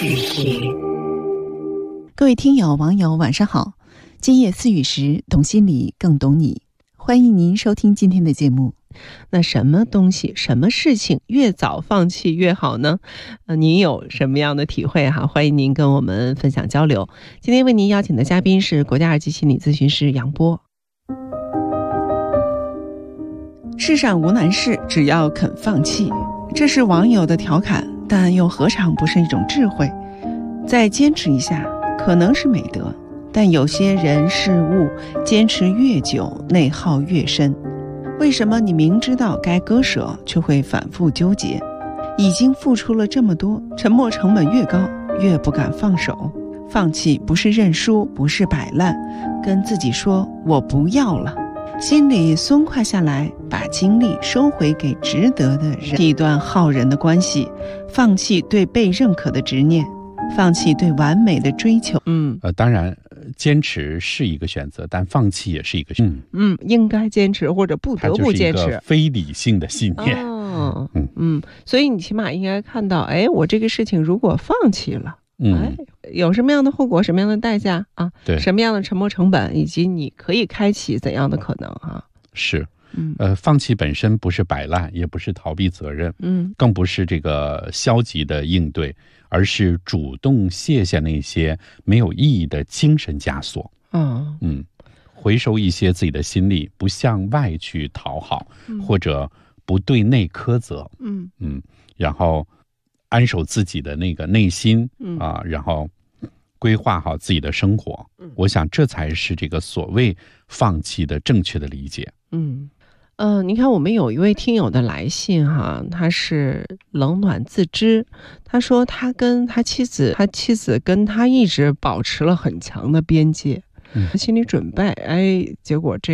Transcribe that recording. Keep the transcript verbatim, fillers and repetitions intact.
世界。 各位听友网友晚上好，今夜思雨时，懂心理更懂你，欢迎您收听今天的节目。 那什么东西什么事情越早放弃越好呢？呃，您有什么样的体会哈？欢迎您跟我们分享交流。今天为您邀请的嘉宾是国家二级心理咨询师杨波。 世上无难事，只要肯放弃，这是网友的调侃，但又何尝不是一种智慧？再坚持一下可能是美德，但有些人事物坚持越久内耗越深。为什么你明知道该割舍却会反复纠结？已经付出了这么多，沉没成本越高越不敢放手。放弃不是认输，不是摆烂，跟自己说我不要了，心里松快下来，把精力收回给值得的人。一段耗人的关系，放弃对被认可的执念，放弃对完美的追求。 嗯呃，当然坚持是一个选择，但放弃也是一个选择。 嗯，应该坚持或者不得不坚持， 它就是一个非理性的信念。 哦， 嗯嗯，所以你起码应该看到，哎，我这个事情如果放弃了， 嗯哎，有什么样的后果，什么样的代价啊？ 对， 什么样的沉没成本，以及你可以开启怎样的可能啊？ 是， 嗯呃，放弃本身不是摆烂，也不是逃避责任， 嗯更不是这个消极的应对，而是主动卸下那些没有意义的精神枷锁。 哦嗯，回收一些自己的心力，不向外去讨好， 嗯或者不对内苛责。 嗯嗯，然后安守自己的那个内心， 嗯啊，然后规划好自己的生活。 嗯我想这才是这个所谓放弃的正确的理解。 嗯。呃，你看，我们有一位听友的来信哈，他是冷暖自知。他说他跟他妻子，他妻子跟他一直保持了很强的边界， 嗯心理准备，哎，结果这